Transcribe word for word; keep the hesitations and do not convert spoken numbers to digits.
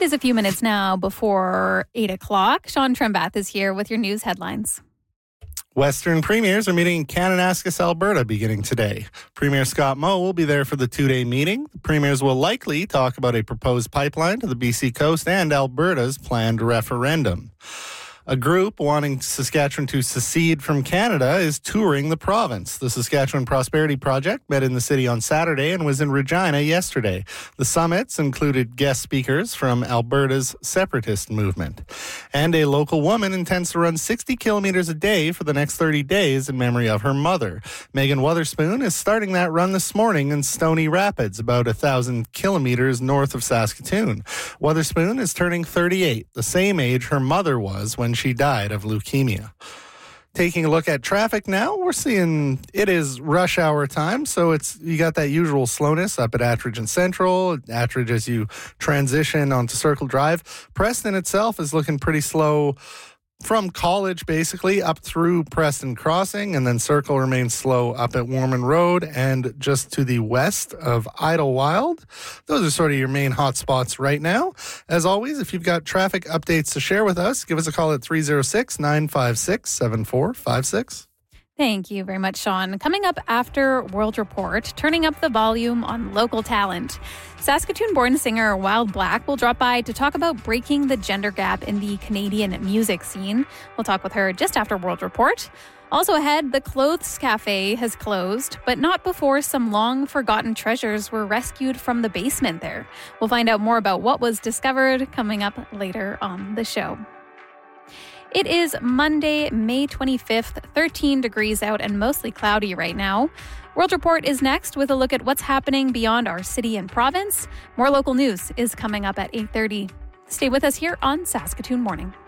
It is a few minutes now before eight o'clock. Sean Trembath is here with your news headlines. Western premiers are meeting in Kananaskis, Alberta, beginning today. Premier Scott Moe will be there for the two-day meeting. The premiers will likely talk about a proposed pipeline to the B C coast and Alberta's planned referendum. A group wanting Saskatchewan to secede from Canada is touring the province. The Saskatchewan Prosperity Project met in the city on Saturday and was in Regina yesterday. The summits included guest speakers from Alberta's separatist movement. And a local woman intends to run sixty kilometers a day for the next thirty days in memory of her mother. Megan Wotherspoon is starting that run this morning in Stony Rapids, about one thousand kilometers north of Saskatoon. Wotherspoon is turning thirty-eight, the same age her mother was when she died of leukemia. Taking a look at traffic now, we're seeing it is rush hour time, so it's you got that usual slowness up at Attridge and Central, Attridge as you transition onto Circle Drive. Preston itself is looking pretty slow from College, basically, up through Preston Crossing, and then Circle remains slow up at Warman Road and just to the west of Idlewild. Those are sort of your main hot spots right now. As always, if you've got traffic updates to share with us, give us a call at three oh six, nine five six, seven four five six. Thank you very much, Sean. Coming up after World Report, turning up the volume on local talent. Saskatoon-born singer Wild Black will drop by to talk about breaking the gender gap in the Canadian music scene. We'll talk with her just after World Report. Also ahead, the Clothes Cafe has closed, but not before some long-forgotten treasures were rescued from the basement there. We'll find out more about what was discovered coming up later on the show. It is Monday, May twenty-fifth, thirteen degrees out and mostly cloudy right now. World Report is next with a look at what's happening beyond our city and province. More local news is coming up at eight thirty. Stay with us here on Saskatoon Morning.